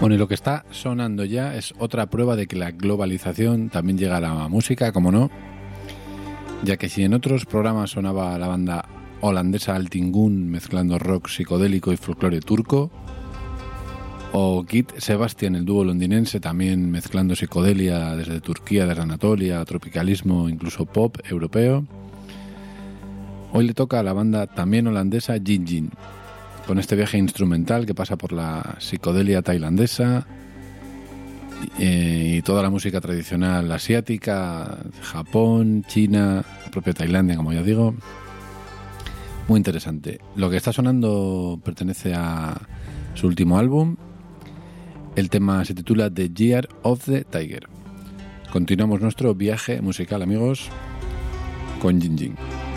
Bueno, y lo que está sonando ya es otra prueba de que la globalización también llega a la música, como no, ya que si en otros programas sonaba la banda holandesa Altingun mezclando rock psicodélico y folclore turco, o Kid Sebastian, el dúo londinense, también mezclando psicodelia desde Turquía, desde Anatolia, tropicalismo, incluso pop europeo, hoy le toca a la banda también holandesa Jin Jin, con este viaje instrumental que pasa por la psicodelia tailandesa y toda la música tradicional asiática, Japón, China, la propia Tailandia, como ya digo. Muy interesante. Lo que está sonando pertenece a su último álbum. El tema se titula The Year of the Tiger. Continuamos nuestro viaje musical, amigos, con Jin Jin.